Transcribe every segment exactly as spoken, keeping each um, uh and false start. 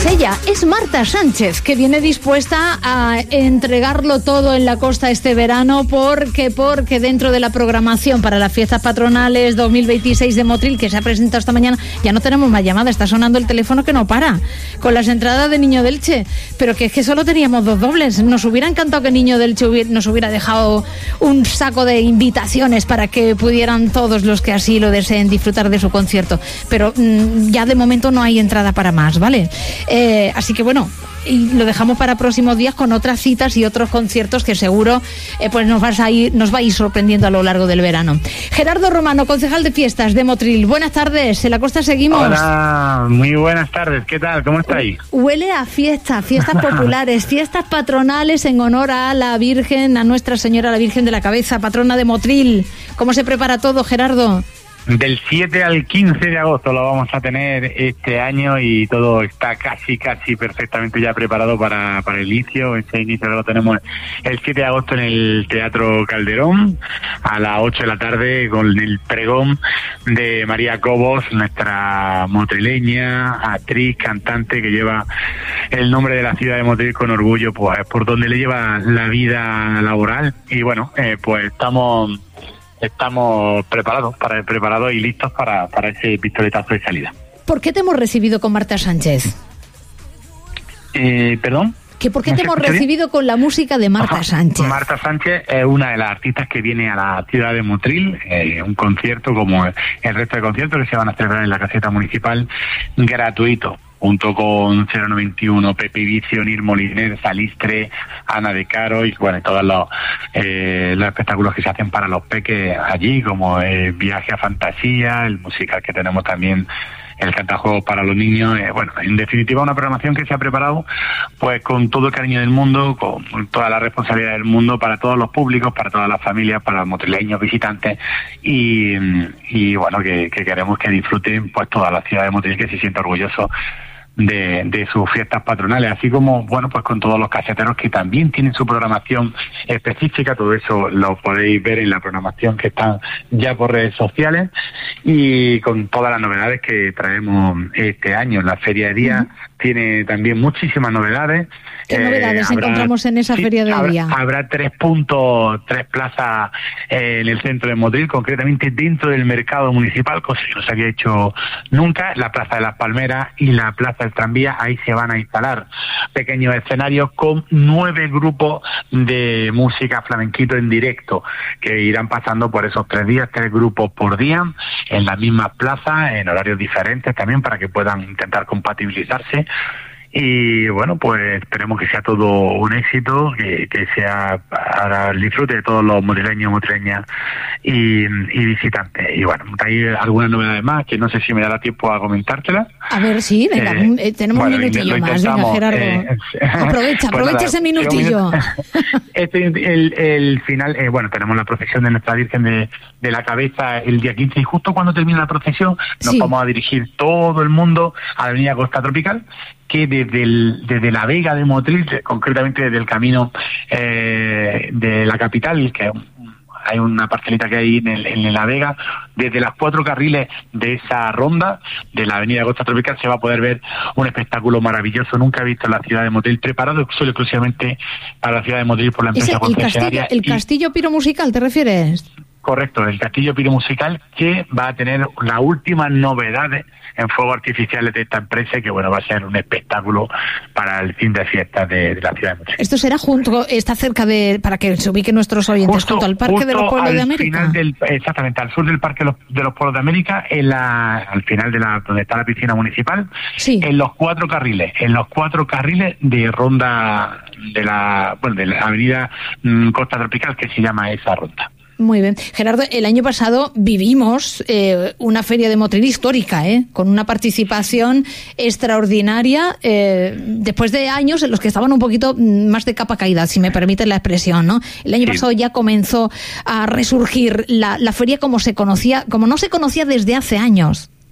ella, es Marta Sánchez, que viene dispuesta a entregarlo todo en la costa este verano porque, porque dentro de la programación para las fiestas patronales dos mil veintiséis de Motril, que se ha presentado esta mañana, ya no tenemos más llamadas, está sonando el teléfono que no para, con las entradas de Niño de Elche, pero que es que solo teníamos dos dobles. Nos hubiera encantado que Niño de Elche hubiera, nos hubiera dejado un saco de invitaciones para que pudieran todos los que así lo deseen disfrutar de su concierto, pero mmm, ya de momento no hay entrada para más, ¿vale? Eh, así que bueno, y lo dejamos para próximos días con otras citas y otros conciertos que seguro eh, pues nos, vas a ir, nos va a ir sorprendiendo a lo largo del verano. Gerardo Romano, concejal de fiestas de Motril, buenas tardes, en la costa seguimos. Hola, muy buenas tardes, ¿qué tal? ¿Cómo estáis? Huele a fiestas, fiestas populares, fiestas patronales en honor a la Virgen, a Nuestra Señora la Virgen de la Cabeza, patrona de Motril. ¿Cómo se prepara todo, Gerardo? Del siete al quince de agosto lo vamos a tener este año y todo está casi, casi perfectamente ya preparado para, para el inicio. Ese inicio lo tenemos el siete de agosto en el Teatro Calderón a las ocho de la tarde con el pregón de María Cobos, nuestra motrileña, actriz, cantante que lleva el nombre de la ciudad de Motril con orgullo, pues por donde le lleva la vida laboral. Y bueno, eh, pues estamos... Estamos preparados, para preparados y listos para, para ese pistoletazo de salida. ¿Por qué te hemos recibido con Marta Sánchez? Eh, ¿Perdón? ¿Que ¿Por qué te hemos recibido bien? Con la música de Marta Ajá. Sánchez? Marta Sánchez es una de las artistas que viene a la ciudad de Motril, eh, un concierto como el resto de conciertos que se van a celebrar en la caseta municipal, gratuito, junto con cero noventa y uno, Pepe Vicio, Nir Moliner, Salistre, Ana de Caro y bueno, todos los, eh, los espectáculos que se hacen para los peques allí, como el Viaje a Fantasía, el musical que tenemos también, el cantajuegos para los niños. Eh, bueno, en definitiva una programación que se ha preparado pues con todo el cariño del mundo, con toda la responsabilidad del mundo para todos los públicos, para todas las familias, para los motrileños visitantes y, y bueno, que, que queremos que disfruten pues toda la ciudad de Motril, que se sienta orgulloso de, de sus fiestas patronales, así como, bueno, pues con todos los caseteros que también tienen su programación específica. Todo eso lo podéis ver en la programación que está ya por redes sociales y con todas las novedades que traemos este año. La Feria de Día uh-huh. tiene también muchísimas novedades. ¿Qué eh, novedades habrá, encontramos en esa sí, Feria de habrá, Día? Habrá tres puntos, tres plazas eh, en el centro de Motril, concretamente dentro del mercado municipal, cosa que no se había hecho nunca. La Plaza de las Palmeras y la Plaza del Tranvía, ahí se van a instalar pequeños escenarios con nueve grupos de música flamenquito en directo, que irán pasando por esos tres días, tres grupos por día, en las mismas plazas, en horarios diferentes también, para que puedan intentar compatibilizarse. Y bueno, pues esperemos que sea todo un éxito, que, que sea para el disfrute de todos los motrileños, motrileñas y, y visitantes. Y bueno, hay algunas novedades más que no sé si me dará tiempo a comentártelas. A ver, sí, venga, eh, tenemos bueno, un minutillo más, venga, Gerardo. Eh, aprovecha, aprovecha pues ese minutillo. Este, el, el final, eh, bueno, tenemos la procesión de Nuestra Virgen de, de la Cabeza el día quince y justo cuando termine la procesión nos sí. vamos a dirigir todo el mundo a la avenida Costa Tropical, que desde, el, desde la Vega de Motril, concretamente desde el camino eh, de la capital, que hay una parcelita que hay en, el, en la Vega, desde las cuatro carriles de esa ronda de la avenida Costa Tropical se va a poder ver un espectáculo maravilloso, nunca he visto en la ciudad de Motril, preparado solo exclusivamente para la ciudad de Motril por la empresa Ese, concesionaria. El castillo, el y, castillo piromusical, ¿te refieres? Correcto, el castillo piromusical, que va a tener las últimas novedades en fuegos artificiales de esta empresa, que bueno, va a ser un espectáculo para el fin de fiestas de, de la ciudad de Motril. Esto será junto, está cerca de, para que se ubiquen nuestros oyentes, justo, junto al Parque de los Pueblos de América. Final del, exactamente, al sur del Parque de los, de los Pueblos de América, en la, al final de la, donde está la piscina municipal, sí. en los cuatro carriles, en los cuatro carriles de ronda de la, bueno, de la avenida mm, Costa Tropical, que se llama esa ronda. Muy bien. Gerardo, el año pasado vivimos eh, una feria de Motril histórica, ¿eh? Con una participación extraordinaria, eh, después de años en los que estaban un poquito más de capa caída, si me permiten la expresión, ¿no? El año sí. pasado ya comenzó a resurgir la, la feria como se conocía, como no se conocía desde hace años.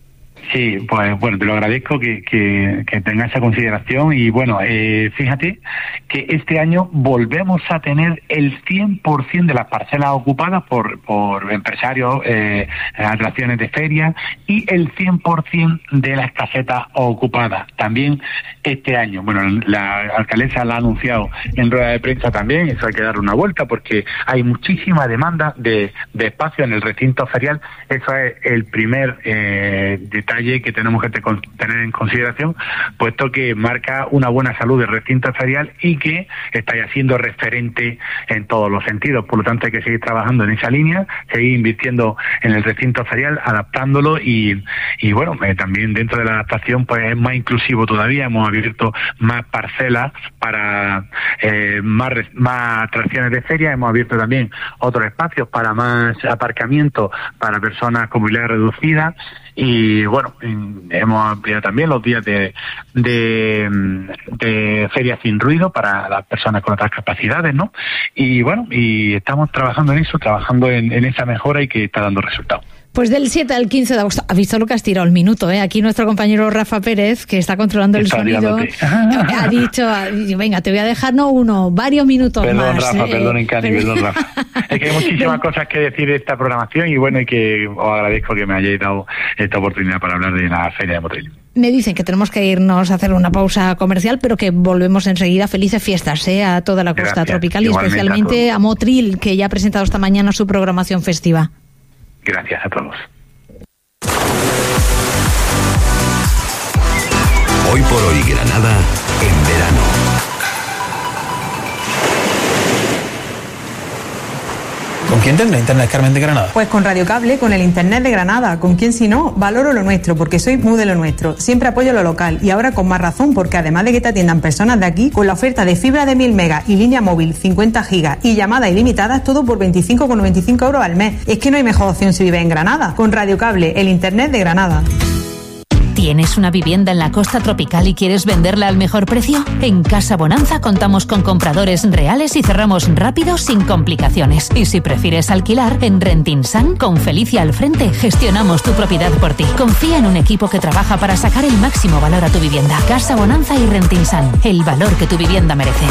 Sí, pues bueno, te lo agradezco que, que, que tenga esa consideración y bueno, eh, fíjate que este año volvemos a tener el cien por ciento de las parcelas ocupadas por, por empresarios, eh, atracciones de feria y el cien por ciento de las casetas ocupadas también este año. Bueno, la alcaldesa la ha anunciado en rueda de prensa también, eso hay que dar una vuelta porque hay muchísima demanda de, de espacio en el recinto ferial. Eso es el primer eh, detalle que tenemos que tener en consideración, puesto que marca una buena salud del recinto ferial y que está ya siendo referente en todos los sentidos. Por lo tanto, hay que seguir trabajando en esa línea, seguir invirtiendo en el recinto ferial, adaptándolo y, y bueno, eh, también dentro de la adaptación pues es más inclusivo todavía. Hemos abierto más parcelas para eh, más, más atracciones de feria, hemos abierto también otros espacios para más aparcamiento para personas con movilidad reducida. Y bueno, hemos ampliado también los días de, de, de feria sin ruido para las personas con otras capacidades, ¿no? Y bueno, y estamos trabajando en eso, trabajando en, en esa mejora y que está dando resultados. Pues del siete al quince de agosto, ¿has visto lo que has tirado el minuto? ¿eh? Aquí nuestro compañero Rafa Pérez, que está controlando el está sonido, ha dicho, venga, te voy a dejar no uno, varios minutos perdón, más. Rafa, eh, perdón, Encani, perdón, Rafa. Es que hay muchísimas cosas que decir de esta programación y bueno, y que os agradezco que me hayáis dado esta oportunidad para hablar de la Feria de Motril. Me dicen que tenemos que irnos a hacer una pausa comercial, pero que volvemos enseguida. Felices fiestas ¿eh? a toda la costa Gracias. tropical y Igualmente especialmente a, a Motril, que ya ha presentado esta mañana su programación festiva. Gracias a todos. Hoy por hoy Granada en verano. ¿Con quién tendrá internet, Carmen de Granada? Pues con Radio Cable, con el internet de Granada. ¿Con quién si no? Valoro lo nuestro, porque soy muy de lo nuestro. Siempre apoyo lo local y ahora con más razón, porque además de que te atiendan personas de aquí, con la oferta de fibra de mil megas y línea móvil cincuenta gigas y llamadas ilimitadas, todo por veinticinco con noventa y cinco euros al mes. Es que no hay mejor opción si vives en Granada. Con Radio Cable, el internet de Granada. ¿Tienes una vivienda en la costa tropical y quieres venderla al mejor precio? En Casa Bonanza contamos con compradores reales y cerramos rápido sin complicaciones. Y si prefieres alquilar, en Rentinsan, con Felicia al frente, gestionamos tu propiedad por ti. Confía en un equipo que trabaja para sacar el máximo valor a tu vivienda. Casa Bonanza y Rentinsan, el valor que tu vivienda merece.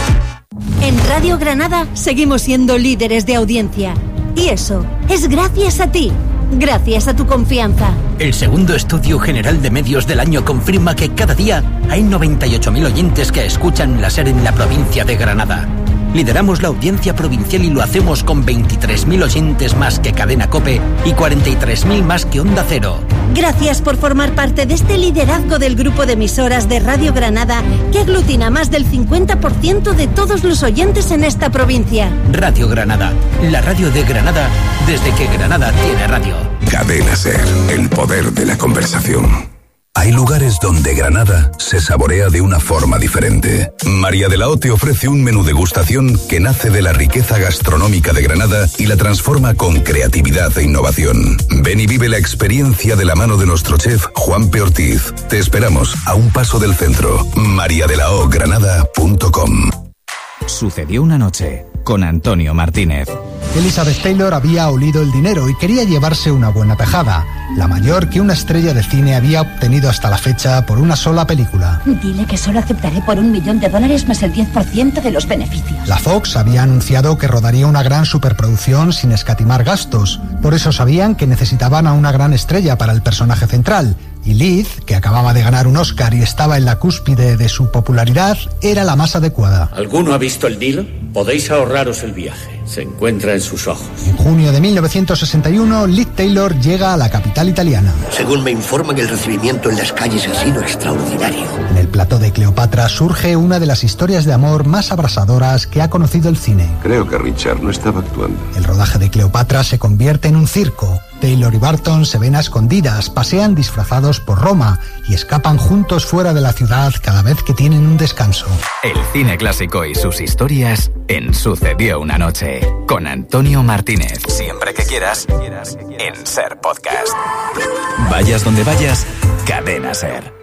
En Radio Granada seguimos siendo líderes de audiencia. Y eso es gracias a ti. Gracias a tu confianza. El segundo estudio general de medios del año confirma que cada día hay noventa y ocho mil oyentes que escuchan la SER en la provincia de Granada. Lideramos la audiencia provincial y lo hacemos con veintitrés mil oyentes más que Cadena COPE y cuarenta y tres mil más que Onda Cero. Gracias por formar parte de este liderazgo del grupo de emisoras de Radio Granada que aglutina más del cincuenta por ciento de todos los oyentes en esta provincia. Radio Granada, la radio de Granada desde que Granada tiene radio. Cadena SER, el poder de la conversación. Hay lugares donde Granada se saborea de una forma diferente. María de la O te ofrece un menú degustación que nace de la riqueza gastronómica de Granada y la transforma con creatividad e innovación. Ven y vive la experiencia de la mano de nuestro chef Juan P. Ortiz. Te esperamos a un paso del centro. maría de la o granada punto com. Sucedió una noche con Antonio Martínez. Elizabeth Taylor había olido el dinero y quería llevarse una buena tajada, la mayor que una estrella de cine había obtenido hasta la fecha por una sola película. Dile que solo aceptaré por un millón de dólares más el diez por ciento de los beneficios. La Fox había anunciado que rodaría una gran superproducción sin escatimar gastos, por eso sabían que necesitaban a una gran estrella para el personaje central. Y Liz, que acababa de ganar un Oscar y estaba en la cúspide de su popularidad, era la más adecuada. ¿Alguno ha visto el deal? Podéis ahorraros el viaje. Se encuentra en sus ojos. En junio de mil novecientos sesenta y uno, Liz Taylor llega a la capital italiana. Según me informan, el recibimiento en las calles ha sido extraordinario. En el plató de Cleopatra surge una de las historias de amor más abrasadoras que ha conocido el cine. Creo que Richard no estaba actuando. El rodaje de Cleopatra se convierte en un circo. Taylor y Barton se ven a escondidas, pasean disfrazados por Roma y escapan juntos fuera de la ciudad cada vez que tienen un descanso. El cine clásico y sus historias en Sucedió una noche con Antonio Martínez. Siempre que quieras, en SER Podcast. Vayas donde vayas, Cadena SER.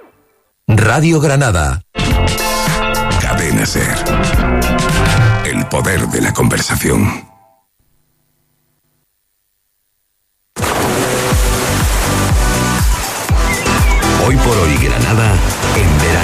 Radio Granada. Cadena SER. El poder de la conversación. Hoy por hoy Granada en verano.